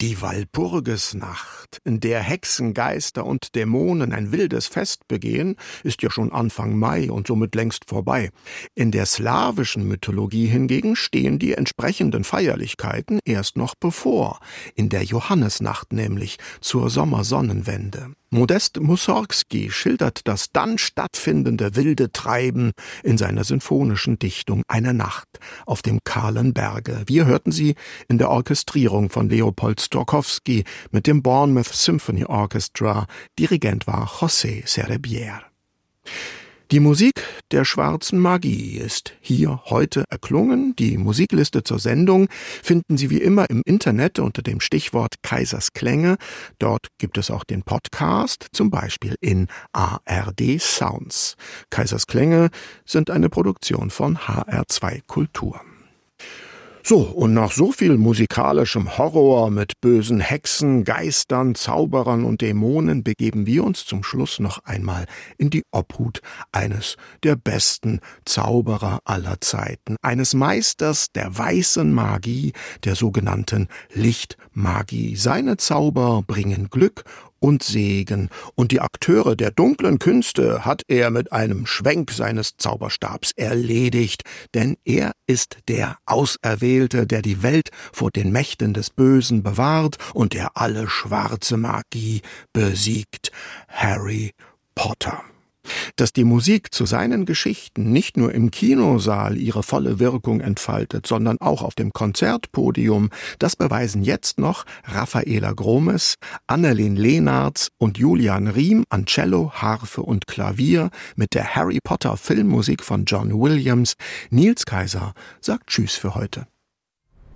Die Walpurgisnacht, in der Hexen, Geister und Dämonen ein wildes Fest begehen, ist ja schon Anfang Mai und somit längst vorbei. In der slawischen Mythologie hingegen stehen die entsprechenden Feierlichkeiten erst noch bevor, in der Johannisnacht nämlich zur Sommersonnenwende. Modest Mussorgsky schildert das dann stattfindende wilde Treiben in seiner sinfonischen Dichtung »Eine Nacht auf dem kahlen Berge«. Wir hörten sie in der Orchestrierung von Leopold Stokowski mit dem Bournemouth Symphony Orchestra. Dirigent war José Cerebier. Die Musik der schwarzen Magie ist hier heute erklungen. Die Musikliste zur Sendung finden Sie wie immer im Internet unter dem Stichwort Kaisers Klänge. Dort gibt es auch den Podcast, zum Beispiel in ARD Sounds. Kaisers Klänge sind eine Produktion von HR2 Kultur. So, und nach so viel musikalischem Horror mit bösen Hexen, Geistern, Zauberern und Dämonen begeben wir uns zum Schluss noch einmal in die Obhut eines der besten Zauberer aller Zeiten, eines Meisters der weißen Magie, der sogenannten Lichtmagie. Seine Zauber bringen Glück und Segen, und die Akteure der dunklen Künste hat er mit einem Schwenk seines Zauberstabs erledigt, denn er ist der Auserwählte, der die Welt vor den Mächten des Bösen bewahrt und der alle schwarze Magie besiegt. Harry Potter. Dass die Musik zu seinen Geschichten nicht nur im Kinosaal ihre volle Wirkung entfaltet, sondern auch auf dem Konzertpodium, das beweisen jetzt noch Raffaela Gromes, Annelien Leenartz und Julian Riem an Cello, Harfe und Klavier mit der Harry Potter Filmmusik von John Williams. Nils Kaiser sagt Tschüss für heute.